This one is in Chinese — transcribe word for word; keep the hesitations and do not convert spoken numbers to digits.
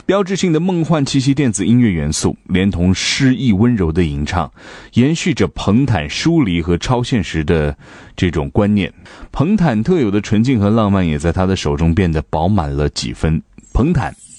标志性的梦幻气息电子音乐元素，连同诗意温柔的吟唱，延续着彭坦疏离和超现实的这种观念。彭坦特有的纯净和浪漫也在他的手中变得饱满了几分。彭坦